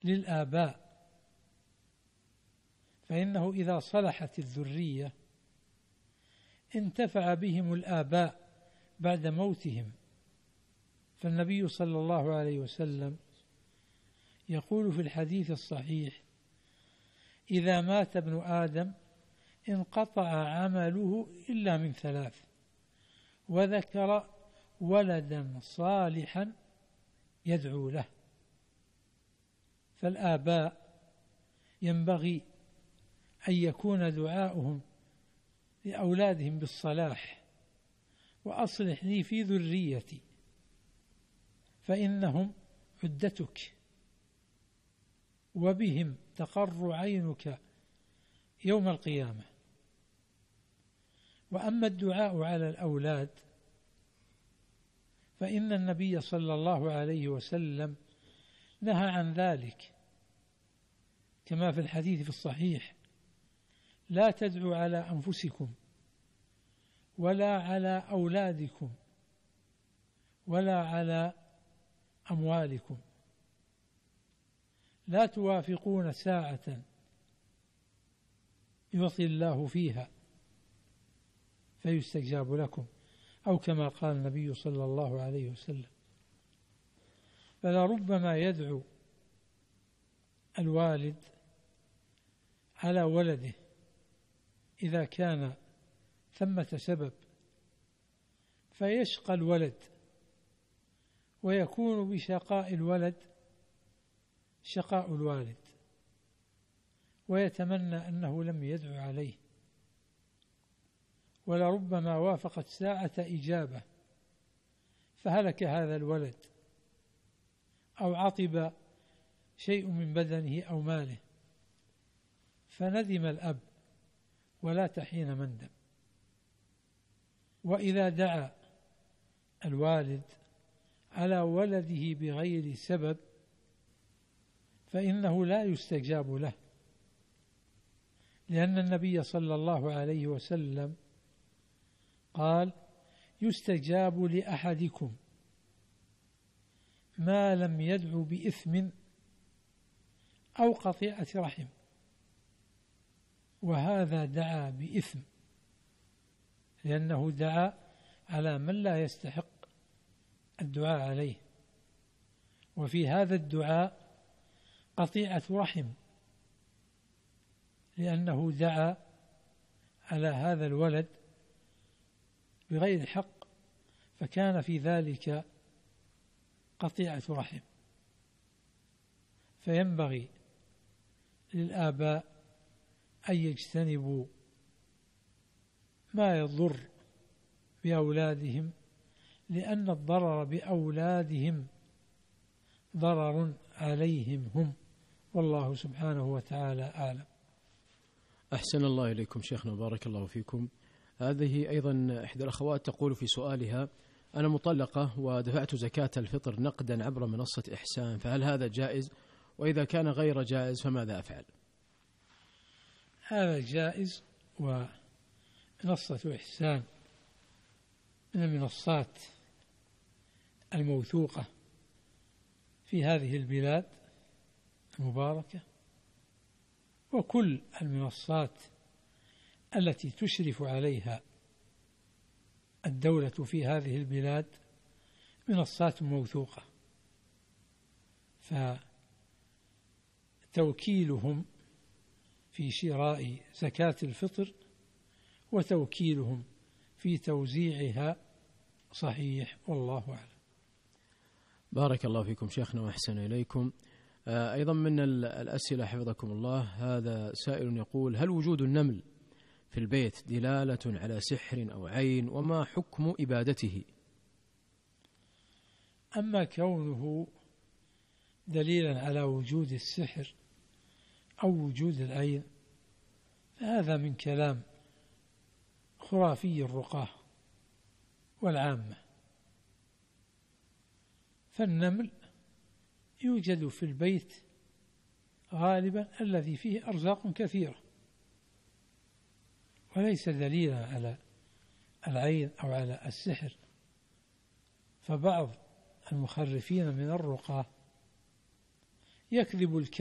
للآباء، فإنه إذا صلحت الذرية انتفع بهم الآباء بعد موتهم. فالنبي صلى الله عليه وسلم يقول في الحديث الصحيح: إذا مات ابن آدم انقطع عمله إلا من ثلاث، وذكر ولدا صالحا يدعو له. فالآباء ينبغي أن يكون دعاؤهم لأولادهم بالصلاح: وأصلح لي في ذريتي فإنهم عدتك وبهم تقر عينك يوم القيامة. وأما الدعاء على الأولاد فإن النبي صلى الله عليه وسلم نهى عن ذلك، كما في الحديث في الصحيح: لا تدعوا على أنفسكم ولا على أولادكم ولا على أموالكم، لا توافقون ساعة يعطي الله فيها فيستجاب لكم، أو كما قال النبي صلى الله عليه وسلم. فلربما يدعو الوالد على ولده إذا كان ثمة سبب فيشقى الولد، ويكون بشقاء الولد شقاء الوالد، ويتمنى أنه لم يدعو عليه. ولربما وافقت ساعة إجابة فهلك هذا الولد أو عطب شيء من بدنه أو ماله، فندم الأب ولا تحين مندم. وإذا دعا الوالد على ولده بغير سبب فإنه لا يستجاب له، لأن النبي صلى الله عليه وسلم قال: يستجاب لأحدكم ما لم يدعو بإثم أو قطيعة رحم. وهذا دعا بإثم، لأنه دعا على من لا يستحق الدعاء عليه، وفي هذا الدعاء قطيعة رحم، لأنه دعا على هذا الولد بغير حق، فكان في ذلك قطيعة رحم. فينبغي للآباء أن يجتنبوا ما يضر بأولادهم، لأن الضرر بأولادهم ضرر عليهم هم، والله سبحانه وتعالى أعلم. أحسن الله إليكم شيخنا، بارك الله فيكم. هذه أيضا إحدى الأخوات تقول في سؤالها: أنا مطلقة ودفعت زكاة الفطر نقدا عبر منصة إحسان، فهل هذا جائز؟ وإذا كان غير جائز فماذا أفعل؟ هذا جائز، ومنصة إحسان من المنصات الموثوقة في هذه البلاد المباركة، وكل المنصات التي تشرف عليها الدولة في هذه البلاد منصات موثوقة، فتوكيلهم في شراء زكاة الفطر وتوكيلهم في توزيعها صحيح، والله أعلم. بارك الله فيكم شيخنا وأحسن إليكم. أيضا من الأسئلة حفظكم الله، هذا سائل يقول: هل وجود النمل في البيت دلالة على سحر أو عين؟ وما حكم إبادته؟ أما كونه دليلا على وجود السحر أو وجود العين فهذا من كلام خرافي الرقاة والعامة. فالنمل يوجد في البيت غالبا الذي فيه أرزاق كثيرة، وليس دليلا على العين أو على السحر. فبعض المخرفين من الرقاة يكذب